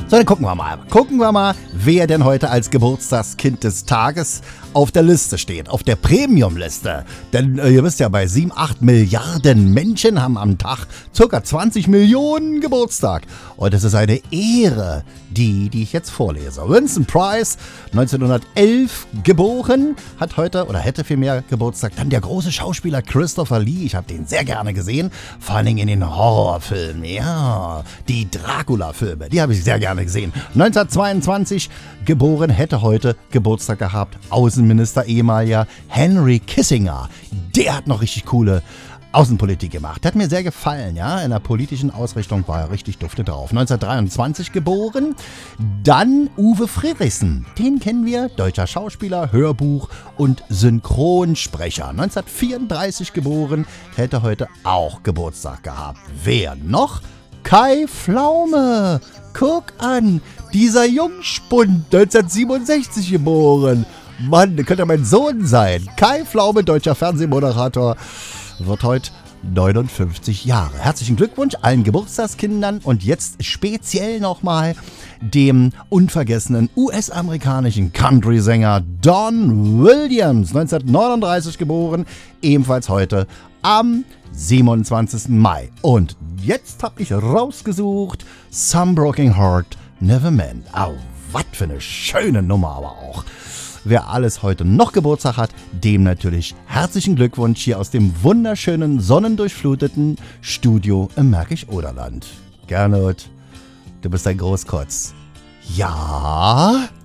So, dann gucken wir mal. Wer denn heute als Geburtstagskind des Tages auf der Liste steht, auf der Premium-Liste. Denn ihr wisst ja, bei 7-8 Milliarden Menschen haben am Tag ca. 20 Millionen Geburtstag. Und es ist eine Ehre, die ich jetzt vorlese. Vincent Price, 1911 geboren, hat heute oder hätte vielmehr Geburtstag. Dann der große Schauspieler Christopher Lee, ich habe den sehr gerne gesehen, vor allen Dingen in den Horrorfilmen. Ja, die Dracula-Filme, die habe ich sehr gerne gesehen. 1922 geboren, hätte heute Geburtstag gehabt, Außenminister ehemaliger Henry Kissinger. Der hat noch richtig coole Außenpolitik gemacht. Hat mir sehr gefallen, ja. In der politischen Ausrichtung war er richtig dufte drauf. 1923 geboren. Dann Uwe Friedrichsen. Den kennen wir. Deutscher Schauspieler, Hörbuch und Synchronsprecher. 1934 geboren. Hätte heute auch Geburtstag gehabt. Wer noch? Kai Pflaume. Guck an. Dieser Jungspund. 1967 geboren. Mann, könnte mein Sohn sein. Kai Pflaume, deutscher Fernsehmoderator, wird heute 59 Jahre. Herzlichen Glückwunsch allen Geburtstagskindern und jetzt speziell nochmal dem unvergessenen US-amerikanischen Country-Sänger Don Williams, 1939 geboren, ebenfalls heute am 27. Mai. Und jetzt habe ich rausgesucht Some Broken Heart Never Mend. Au, was für eine schöne Nummer aber auch. Wer alles heute noch Geburtstag hat, dem natürlich herzlichen Glückwunsch hier aus dem wunderschönen, sonnendurchfluteten Studio im Märkisch-Oderland. Gernot, du bist ein Großkotz. Ja?